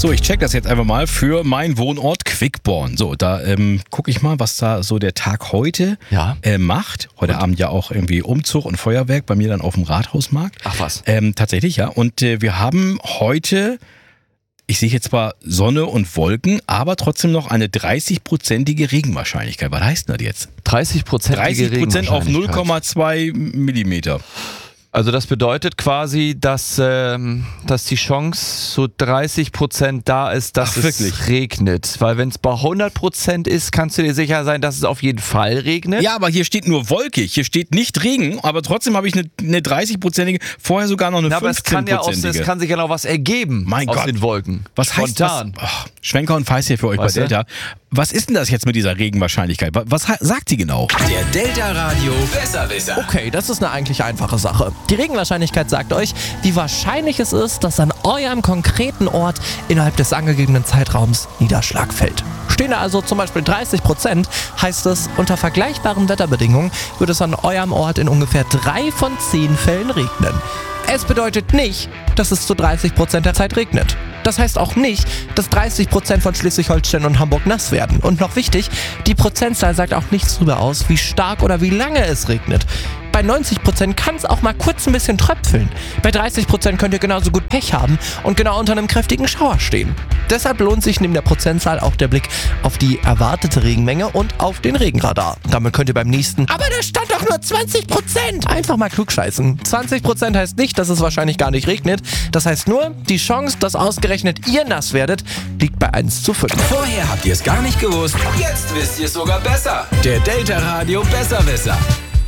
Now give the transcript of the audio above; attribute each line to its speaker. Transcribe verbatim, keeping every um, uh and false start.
Speaker 1: So, ich check das jetzt einfach mal für meinen Wohnort Quickborn. So, da ähm, gucke ich mal, was da so der Tag heute
Speaker 2: Ja.
Speaker 1: äh, macht. Heute und? Abend ja auch irgendwie Umzug und Feuerwerk, bei mir dann auf dem Rathausmarkt.
Speaker 2: Ach was.
Speaker 1: Ähm, tatsächlich, ja. Und äh, wir haben heute, ich sehe jetzt zwar Sonne und Wolken, aber trotzdem noch eine dreißig-prozentige Regenwahrscheinlichkeit. Was heißt denn das jetzt?
Speaker 2: dreißig Prozent
Speaker 1: dreißig Prozent auf null Komma zwei Millimeter.
Speaker 2: Also das bedeutet quasi, dass, ähm, dass die Chance so dreißig Prozent da ist, dass
Speaker 1: Ach,
Speaker 2: es
Speaker 1: wirklich?
Speaker 2: regnet. Weil wenn es bei hundert Prozent ist, kannst du dir sicher sein, dass es auf jeden Fall regnet.
Speaker 1: Ja, aber hier steht nur wolkig. Hier steht nicht Regen, aber trotzdem habe ich eine, eine dreißig-prozentige, vorher sogar noch eine
Speaker 2: Na, aber es kann ja aus,
Speaker 1: fünfzehn-prozentige.
Speaker 2: es kann sich ja noch was ergeben
Speaker 1: Mein
Speaker 2: aus
Speaker 1: Gott.
Speaker 2: den Wolken.
Speaker 1: Was heißt
Speaker 2: Spontan.
Speaker 1: das? Oh, Schwenker und Feiß hier für euch
Speaker 2: Weißt
Speaker 1: bei
Speaker 2: du?
Speaker 1: Delta. Was ist denn das jetzt mit dieser Regenwahrscheinlichkeit? Was, was ha- sagt sie genau?
Speaker 3: Der Delta Radio Besserwisser.
Speaker 4: Okay, das ist eine eigentlich einfache Sache. Die Regenwahrscheinlichkeit sagt euch, wie wahrscheinlich es ist, dass an eurem konkreten Ort innerhalb des angegebenen Zeitraums Niederschlag fällt. Stehen da also zum Beispiel dreißig Prozent, heißt es, unter vergleichbaren Wetterbedingungen wird es an eurem Ort in ungefähr drei von zehn Fällen regnen. Es bedeutet nicht, dass es zu dreißig Prozent der Zeit regnet. Das heißt auch nicht, dass dreißig Prozent von Schleswig-Holstein und Hamburg nass werden. Und noch wichtig, die Prozentzahl sagt auch nichts darüber aus, wie stark oder wie lange es regnet. Bei neunzig Prozent kann es auch mal kurz ein bisschen tröpfeln. Bei dreißig Prozent könnt ihr genauso gut Pech haben und genau unter einem kräftigen Schauer stehen. Deshalb lohnt sich neben der Prozentzahl auch der Blick auf die erwartete Regenmenge und auf den Regenradar. Damit könnt ihr beim nächsten "Aber da stand doch nur zwanzig Prozent" einfach mal klugscheißen. zwanzig Prozent heißt nicht, dass es wahrscheinlich gar nicht regnet. Das heißt nur, die Chance, dass ausgerechnet ihr nass werdet, liegt bei eins zu fünf.
Speaker 3: Vorher habt ihr es gar nicht gewusst. Jetzt wisst ihr es sogar besser. Der Delta Radio Besserwisser.